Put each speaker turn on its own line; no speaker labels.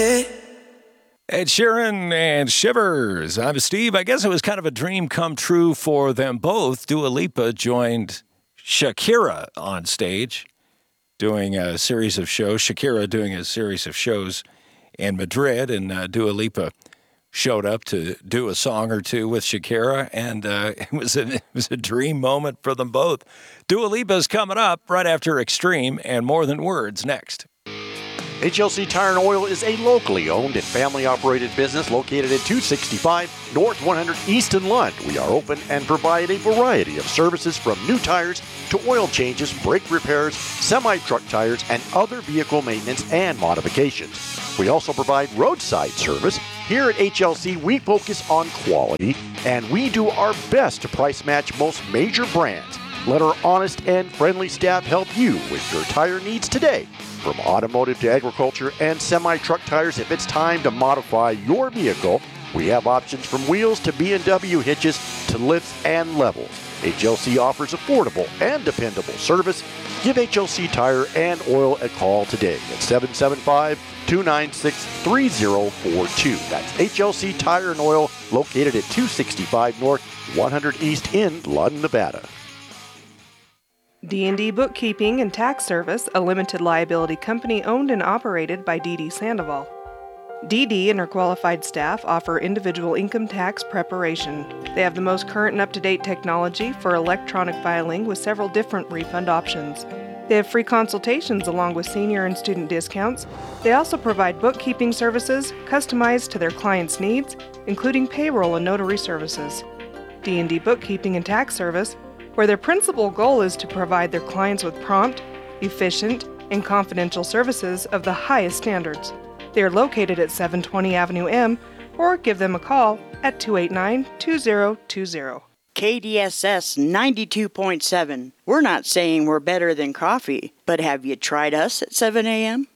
Ed Sheeran and Shivers. I'm Steve. I guess it was kind of a dream come true for them both. Dua Lipa joined Shakira on stage doing a series of shows. Shakira doing a series of shows in Madrid, and Dua Lipa showed up to do a song or two with Shakira, and it was a dream moment for them both. Dua Lipa's coming up right after Extreme and More Than Words next.
HLC Tire and Oil is a locally owned and family-operated business located at 265 North 100 East in Lund. We are open and provide a variety of services from new tires to oil changes, brake repairs, semi-truck tires, and other vehicle maintenance and modifications. We also provide roadside service. Here at HLC, we focus on quality, and we do our best to price match most major brands. Let our honest and friendly staff help you with your tire needs today. From automotive to agriculture and semi-truck tires, if it's time to modify your vehicle, we have options from wheels to B&W hitches to lifts and levels. HLC offers affordable and dependable service. Give HLC Tire and Oil a call today at 775-296-3042. That's HLC Tire and Oil, located at 265 North 100 East in Lund, Nevada.
D&D Bookkeeping and Tax Service, a limited liability company owned and operated by D.D. Sandoval. D.D. and her qualified staff offer individual income tax preparation. They have the most current and up-to-date technology for electronic filing with several different refund options. They have free consultations along with senior and student discounts. They also provide bookkeeping services customized to their clients' needs, including payroll and notary services. D&D Bookkeeping and Tax Service, where their principal goal is to provide their clients with prompt, efficient, and confidential services of the highest standards. They are located at 720 Avenue M, or give them a call at 289-2020.
KDSS 92.7. We're not saying we're better than coffee, but have you tried us at 7 a.m.?